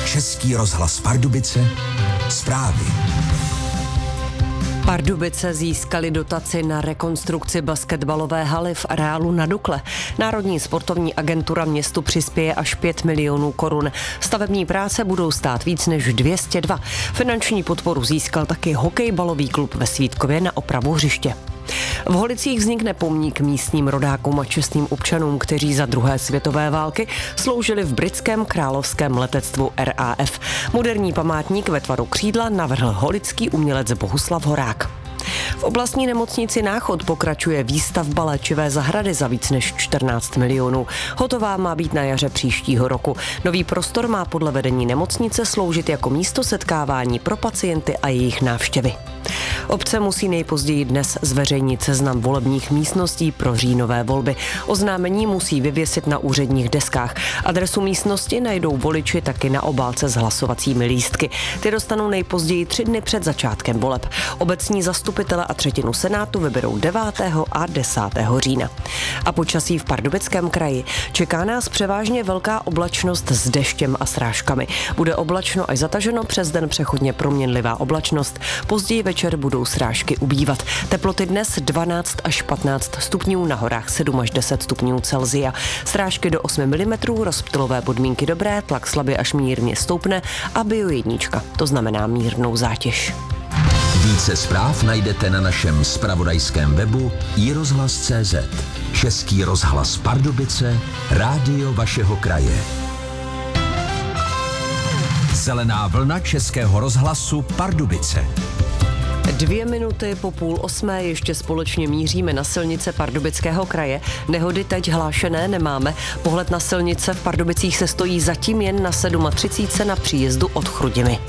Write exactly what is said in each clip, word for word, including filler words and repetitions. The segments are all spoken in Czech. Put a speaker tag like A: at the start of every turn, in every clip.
A: Český rozhlas Pardubice, zprávy.
B: Pardubice získali dotaci na rekonstrukci basketbalové haly v areálu na Dukle. Národní sportovní agentura městu přispěje až pět milionů korun. Stavební práce budou stát víc než dvě stě dva. Finanční podporu získal taky hokejbalový klub ve Svítkově na opravu hřiště. V Holicích vznikne pomník místním rodákům a čestným občanům, kteří za druhé světové války sloužili v britském královském letectvu R A F. Moderní památník ve tvaru křídla navrhl holický umělec Bohuslav Horák. V oblastní nemocnici Náchod pokračuje výstavba léčivé zahrady za víc než čtrnáct milionů. Hotová má být na jaře příštího roku. Nový prostor má podle vedení nemocnice sloužit jako místo setkávání pro pacienty a jejich návštěvy. Obce musí nejpozději dnes zveřejnit seznam volebních místností pro říjnové volby. Oznámení musí vyvěsit na úředních deskách. Adresu místnosti najdou voliči taky na obálce s hlasovacími lístky. Ty dostanou nejpozději tři dny před začátkem voleb. Obecní zastupitele a třetinu senátu vyberou devátého a desátého října. A počasí v Pardubickém kraji. Čeká nás převážně velká oblačnost s deštěm a srážkami. Bude oblačno až zataženo, přes den přechodně proměnlivá oblačnost. Později večer budou srážky ubývat. Teploty dnes dvanáct až patnáct stupňů, na horách sedm až deset stupňů Celsia. Srážky do osmi milimetrů, rozptylové podmínky dobré, tlak slabě až mírně stoupne a biojednička, to znamená mírnou zátěž.
A: Více zpráv najdete na našem zpravodajském webu i rozhlas tečka cé zet. Český rozhlas Pardubice, rádio vašeho kraje. Zelená vlna Českého rozhlasu Pardubice.
B: Dvě minuty po půl osmé ještě společně míříme na silnice Pardubického kraje. Nehody teď hlášené nemáme. Pohled na silnice v Pardubicích se stojí zatím jen na třicet sedm na příjezdu od Chrudimi.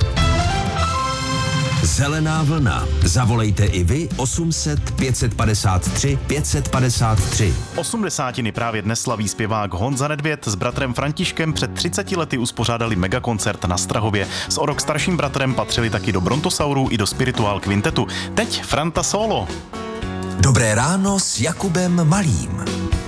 A: Zelená vlna. Zavolejte i vy osm set pět set padesát tři pět set padesát tři.
C: Osmdesátiny právě dnes slaví zpěvák Honza Nedvěd. S bratrem Františkem před třiceti lety uspořádali megakoncert na Strahově. S o rok starším bratrem patřili taky do Brontosaurů i do Spiritual Quintetu. Teď Franta Solo.
A: Dobré ráno s Jakubem Malým.